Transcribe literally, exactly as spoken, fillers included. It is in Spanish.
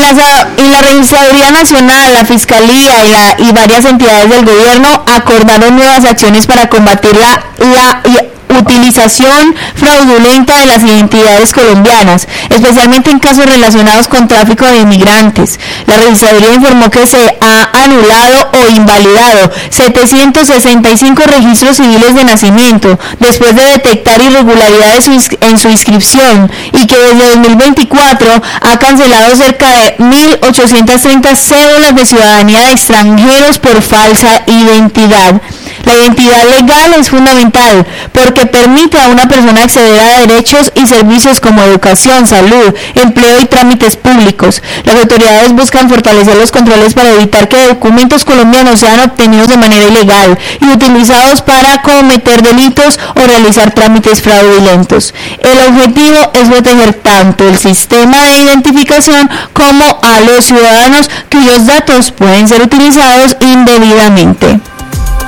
las, en la Registraduría Nacional, la Fiscalía y, la, y varias entidades del gobierno acordaron nuevas acciones para combatir la, la utilización fraudulenta de las identidades colombianas, especialmente en casos relacionados con tráfico de inmigrantes. La registraduría informó que se ha anulado o invalidado setecientos sesenta y cinco registros civiles de nacimiento después de detectar irregularidades en su inscripción, y que desde dos mil veinticuatro ha cancelado cerca de mil ochocientas treinta cédulas de ciudadanía de extranjeros por falsa identidad. La identidad legal es fundamental porque permite a una persona acceder a derechos y servicios como educación, salud, empleo y trámites públicos. Las autoridades buscan fortalecer los controles para evitar que documentos colombianos sean obtenidos de manera ilegal y utilizados para cometer delitos o realizar trámites fraudulentos. El objetivo es proteger tanto el sistema de identificación como a los ciudadanos cuyos datos pueden ser utilizados indebidamente.